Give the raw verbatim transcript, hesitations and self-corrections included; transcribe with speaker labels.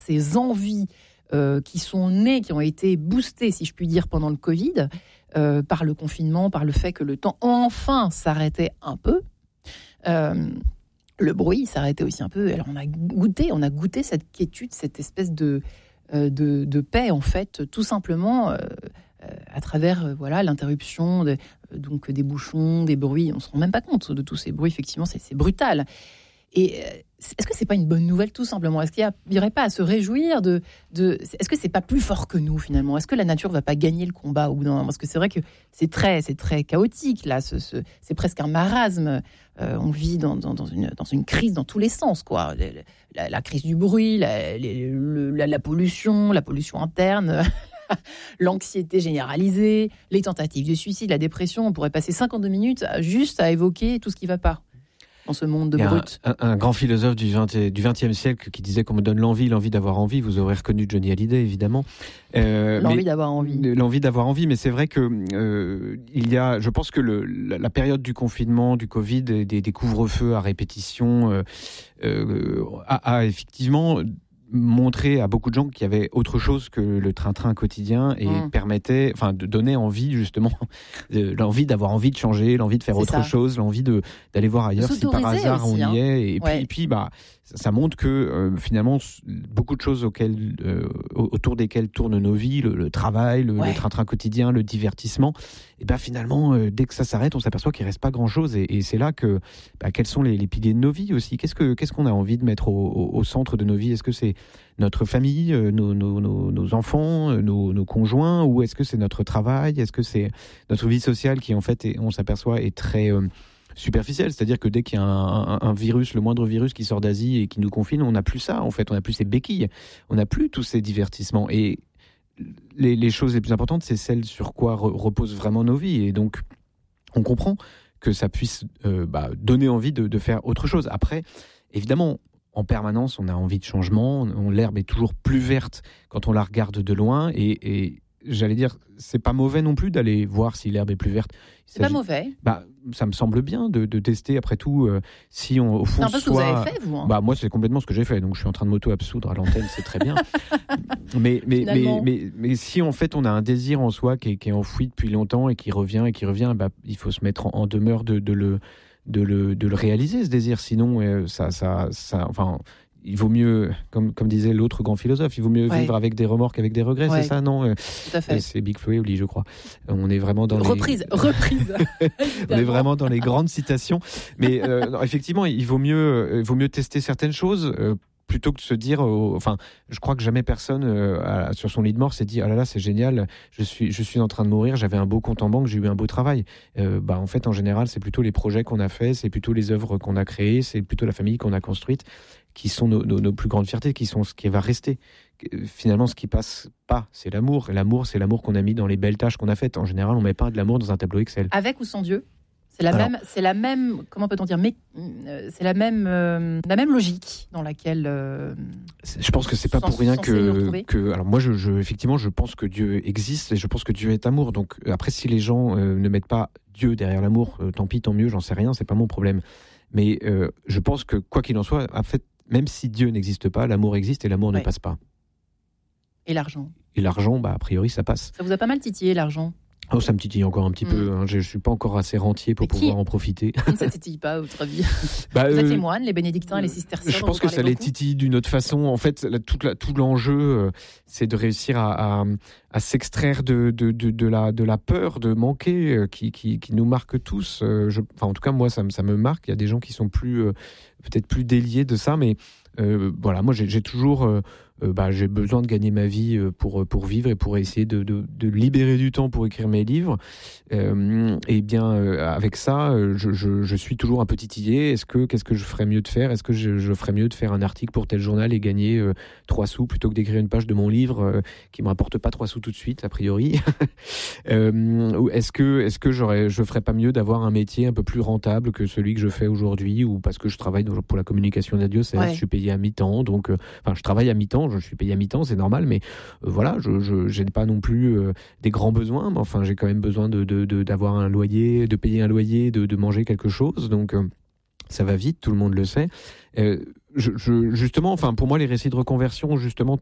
Speaker 1: ces envies euh, qui sont nées, qui ont été boostées, si je puis dire, pendant le Covid, euh, par le confinement, par le fait que le temps enfin s'arrêtait un peu. Euh, le bruit s'arrêtait aussi un peu. Alors on a goûté, on a goûté cette quiétude, cette espèce de, euh, de, de paix, en fait, tout simplement euh, euh, à travers euh, voilà, l'interruption de, euh, donc, des bouchons, des bruits. On ne se rend même pas compte de tous ces bruits, effectivement, c'est, c'est brutal. Et est-ce que c'est pas une bonne nouvelle, tout simplement ? Est-ce qu'il n'y aurait pas à se réjouir de, de... Est-ce que c'est pas plus fort que nous, finalement ? Est-ce que la nature va pas gagner le combat au bout d'un moment ? Parce que c'est vrai que c'est très, c'est très chaotique, là. Ce, ce, c'est presque un marasme. Euh, on vit dans, dans, dans, une, dans une crise dans tous les sens, quoi. La, la, la crise du bruit, la, la, la pollution, la pollution interne... l'anxiété généralisée, les tentatives de suicide, la dépression. On pourrait passer cinquante-deux minutes à, juste à évoquer tout ce qui ne va pas dans ce monde de brut.
Speaker 2: Un, un, un grand philosophe du vingtième siècle qui disait qu'on me donne l'envie, l'envie d'avoir envie. Vous aurez reconnu Johnny Hallyday, évidemment.
Speaker 1: Euh, l'envie d'avoir envie.
Speaker 2: L'envie d'avoir envie, mais c'est vrai que euh, il y a, je pense que le, la, la période du confinement, du Covid, des, des couvre-feux à répétition euh, euh, a, a effectivement montrer à beaucoup de gens qu'il y avait autre chose que le train-train quotidien et mmh. permettait, enfin, de donner envie, justement, de, l'envie d'avoir envie de changer, l'envie de faire c'est autre ça. chose, l'envie de, d'aller voir ailleurs si par hasard aussi, on hein. y est. Et, ouais. puis, et puis, bah, ça, ça montre que, euh, finalement, beaucoup de choses auxquelles, euh, autour desquelles tournent nos vies, le, le travail, le, ouais. le train-train quotidien, le divertissement, et ben, finalement, euh, dès que ça s'arrête, on s'aperçoit qu'il ne reste pas grand-chose. Et, et c'est là que, bah, quels sont les, les piliers de nos vies aussi ? Qu'est-ce que, qu'est-ce qu'on a envie de mettre au, au, au centre de nos vies ? Est-ce que c'est notre famille, nos, nos, nos, nos enfants, nos, nos conjoints, ou est-ce que c'est notre travail ? Est-ce que c'est notre vie sociale qui, en fait, est, on s'aperçoit, est très euh, superficielle ? C'est-à-dire que dès qu'il y a un, un, un virus, le moindre virus qui sort d'Asie et qui nous confine, on n'a plus ça, en fait. On n'a plus ces béquilles. On n'a plus tous ces divertissements. Et les, les choses les plus importantes, c'est celles sur quoi re, reposent vraiment nos vies. Et donc, on comprend que ça puisse euh, bah, donner envie de, de faire autre chose. Après, évidemment, en permanence, on a envie de changement. On, l'herbe est toujours plus verte quand on la regarde de loin. Et, et j'allais dire, c'est pas mauvais non plus d'aller voir si l'herbe est plus verte.
Speaker 1: C'est pas mauvais.
Speaker 2: Bah, ça me semble bien de, de tester, après tout, euh, si on, au fond,
Speaker 1: c'est un peu
Speaker 2: soit...
Speaker 1: ce que vous avez fait, vous. Hein.
Speaker 2: Bah, moi, c'est complètement ce que j'ai fait. Donc, je suis en train de m'auto-absoudre à l'antenne, c'est très bien. mais, mais, mais, mais, mais si, en fait, on a un désir en soi qui est, qui est enfoui depuis longtemps et qui revient et qui revient, bah, il faut se mettre en, en demeure de, de le... De le, de le réaliser, ce désir. Sinon, euh, ça, ça, ça, enfin, il vaut mieux, comme, comme disait l'autre grand philosophe, il vaut mieux ouais. vivre avec des remords qu'avec des regrets, ouais. c'est ça, non ?
Speaker 1: Tout à fait.
Speaker 2: C'est Big Flo et Oli, je crois. On est vraiment dans
Speaker 1: reprise,
Speaker 2: les...
Speaker 1: reprise.
Speaker 2: On est vraiment dans les grandes citations. Mais euh, non, effectivement, il vaut mieux, il vaut mieux tester certaines choses. Euh, plutôt que de se dire, euh, enfin, je crois que jamais personne euh, à, sur son lit de mort s'est dit, ah là là, c'est génial, je suis, je suis en train de mourir, j'avais un beau compte en banque, j'ai eu un beau travail. Euh, bah, en fait, en général, c'est plutôt les projets qu'on a faits, c'est plutôt les œuvres qu'on a créées, c'est plutôt la famille qu'on a construite, qui sont nos, nos, nos plus grandes fiertés, qui sont ce qui va rester. Finalement, ce qui passe pas, c'est l'amour. Et l'amour, c'est l'amour qu'on a mis dans les belles tâches qu'on a faites. En général, on met pas de l'amour dans un tableau Excel.
Speaker 1: Avec ou sans Dieu ? C'est la, Alors, même, c'est la même, comment peut-on dire, mais, euh, c'est la même, euh, la même logique dans laquelle. Euh,
Speaker 2: je pense que c'est pas pour rien que, que. Alors moi, je, je, effectivement, je pense que Dieu existe et je pense que Dieu est amour. Donc après, si les gens euh, ne mettent pas Dieu derrière l'amour, euh, tant pis, tant mieux, j'en sais rien, c'est pas mon problème. Mais euh, je pense que quoi qu'il en soit, en fait, même si Dieu n'existe pas, l'amour existe et l'amour ouais. ne passe pas.
Speaker 1: Et l'argent.
Speaker 2: Et l'argent, bah a priori, ça passe.
Speaker 1: Ça vous a pas mal titillé l'argent ?
Speaker 2: Oh, ça me titille encore un petit mmh. peu. Hein. Je ne suis pas encore assez rentier pour pouvoir en profiter.
Speaker 1: Ça ne titille pas, à votre avis ? bah, Vous êtes euh, les moines, les bénédictins et les cisterciens.
Speaker 2: Je pense que ça beaucoup. Les titille d'une autre façon. En fait, la, tout, la, tout l'enjeu, euh, c'est de réussir à, à, à s'extraire de, de, de, de, la, de la peur de manquer euh, qui, qui, qui nous marque tous. Euh, je, enfin, en tout cas, moi, ça, ça me marque. Il y a des gens qui sont plus, euh, peut-être plus déliés de ça, mais euh, voilà, moi, j'ai, j'ai toujours... Euh, Euh, bah, j'ai besoin de gagner ma vie euh, pour, pour vivre et pour essayer de, de, de libérer du temps pour écrire mes livres. Euh, et bien, euh, avec ça, euh, je, je, je suis toujours un peu titillé. Est-ce que, qu'est-ce que je ferais mieux de faire ? Est-ce que je, je ferais mieux de faire un article pour tel journal et gagner euh, trois sous plutôt que d'écrire une page de mon livre euh, qui ne me rapporte pas trois sous tout de suite, a priori ? euh, Est-ce que, est-ce que j'aurais, je ferais pas mieux d'avoir un métier un peu plus rentable que celui que je fais aujourd'hui, ou parce que je travaille pour la communication de la diocèse, ouais. je suis payé à mi-temps, donc, euh, enfin, je travaille à mi-temps, je suis payé à mi-temps, c'est normal, mais euh, voilà, je n'ai pas non plus euh, des grands besoins, mais enfin, j'ai quand même besoin de, de, de, d'avoir un loyer, de payer un loyer, de, de manger quelque chose, donc euh, ça va vite, tout le monde le sait. Euh, je, je, justement, enfin, pour moi, les récits de reconversion, justement,